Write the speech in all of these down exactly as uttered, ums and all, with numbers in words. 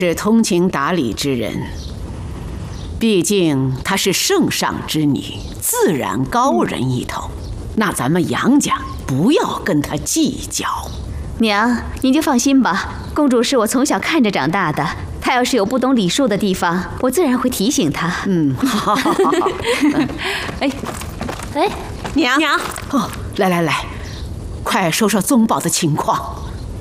是通情达理之人，毕竟她是圣上之女，自然高人一头。那咱们杨家不要跟她计较。 娘，您就放心吧，公主是我从小看着长大的，她要是有不懂礼数的地方，我自然会提醒她。 嗯，好，好，好，好。 哎，哎， 娘娘，哦，来来来，快说说宗宝的情况。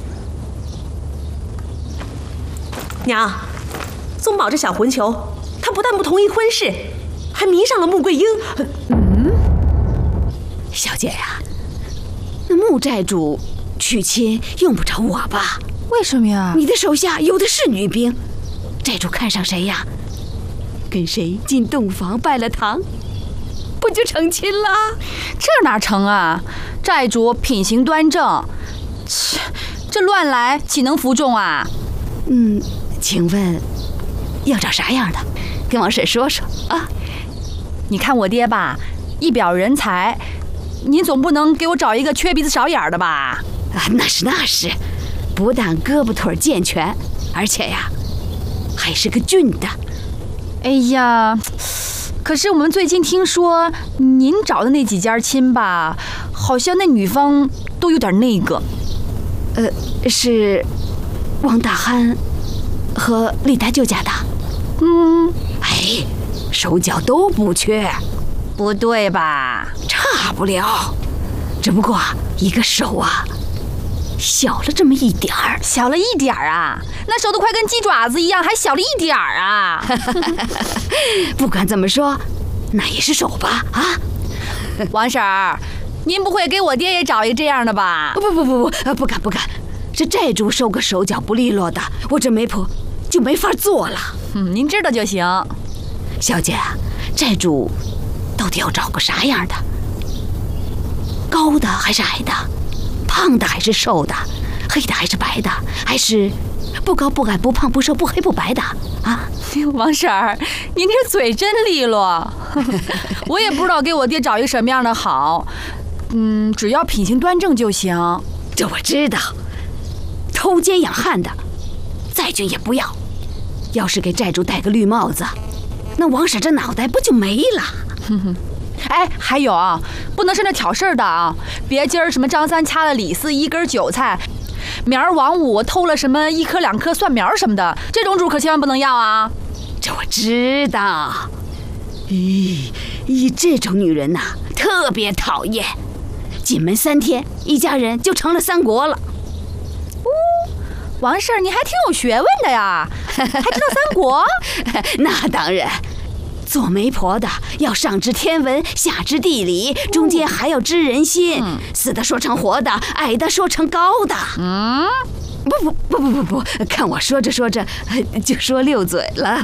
娘，宗宝这小混球，他不但不同意婚事，还迷上了穆桂英。 嗯，小姐呀，那穆寨主娶亲用不着我吧？ 为什么呀？ 你的手下有的是女兵，寨主看上谁呀？跟谁进洞房拜了堂，不就成亲了？ 这哪成啊？寨主品行端正，切，这乱来岂能服众啊？ 嗯，请问要找啥样的？跟王婶说说啊。 你看我爹吧，一表人才，您总不能给我找一个缺鼻子少眼的吧？ 啊，那是那是，不但胳膊腿健全，而且呀，还是个俊的。 哎呀，可是我们最近听说您找的那几家亲吧，好像那女方都有点那个。 呃，是王大憨和李大舅家的。 嗯， 哎，手脚都不缺。 不对吧？ 差不了，只不过一个手啊小了这么一点儿。 小了一点儿啊？那手都快跟鸡爪子一样，还小了一点儿啊？ 不管怎么说，那也是手吧？啊， 王婶儿，您不会给我爹也找一个这样的吧？ 不不不不，不敢不敢。这寨主收个手脚不利落的，我这媒婆就没法做了。 嗯，您知道就行。 小姐，寨主到底要找个啥样的？高的还是矮的？胖的还是瘦的？黑的还是白的？还是不高不矮不胖不瘦不黑不白的？啊， 王婶儿，您这嘴真利落。我也不知道给我爹找一个什么样的好，嗯，只要品行端正就行。 这我知道，偷奸养汉的，再俊也不要。要是给寨主戴个绿帽子，那王婶这脑袋不就没了？ 哼哼。哎，还有啊，不能是那挑事儿的啊！别今儿什么张三掐了李四一根韭菜，明儿王五偷了什么一颗两颗蒜苗什么的，这种主可千万不能要啊！ 这我知道。咦，咦，这种女人呐、啊，特别讨厌。进门三天，一家人就成了三国了。 哦，王婶儿，你还挺有学问的呀，还知道三国？ 那当然。做媒婆的要上知天文，下知地理，中间还要知人心，嗯、死的说成活的，矮的说成高的。 嗯， 不不不不不不，看我说着说着就说溜嘴了。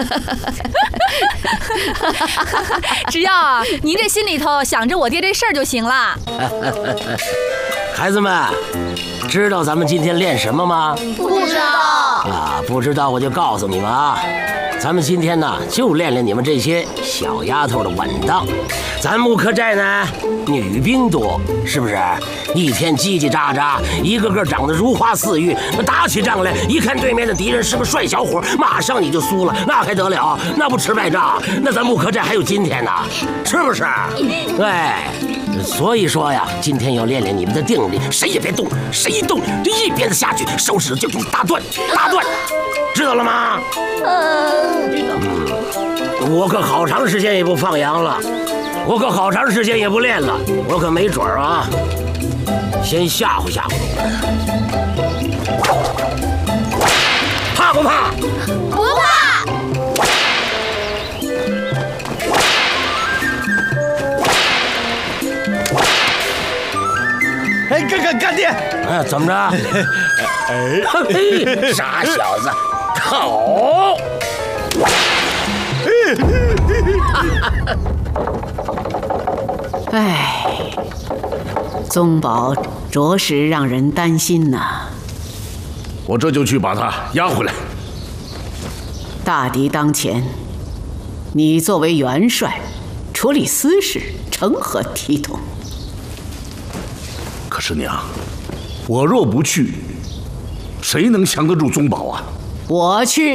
只要您这心里头想着我爹这事儿就行了。 孩子们，知道咱们今天练什么吗？ 不知道啊，不知道我就告诉你们啊。咱们今天呢，就练练你们这些小丫头的稳当。咱木科寨呢，女兵多，是不是？一天叽叽喳喳，一个个长得如花似玉，那打起仗来，一看对面的敌人是个帅小伙，马上你就输了，那还得了？那不吃败仗？那咱木科寨还有今天呢，是不是？哎，所以说呀，今天要练练你们的定力，谁也别动，谁一动就一鞭子下去，手指就给你打断，打断，知道了吗？嗯。嗯，我可好长时间也不放羊了，我可好长时间也不练了，我可没准儿啊，先吓唬吓唬你，怕不怕？ 不怕。 哎，干干干爹！ 哎，怎么着？ 哎， 嘿，傻小子，好！ 哎，宗宝着实让人担心呐。 我这就去把他押回来。 大敌当前，你作为元帅，处理私事成何体统？ 可是娘，我若不去，谁能降得住宗宝啊？ 我去。